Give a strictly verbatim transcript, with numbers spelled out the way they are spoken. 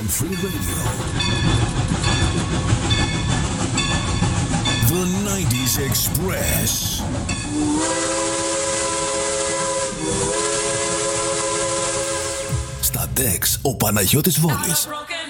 on Free Radio. The nineties Express. Στα Dex, ο Παναγιώτης Βόλης.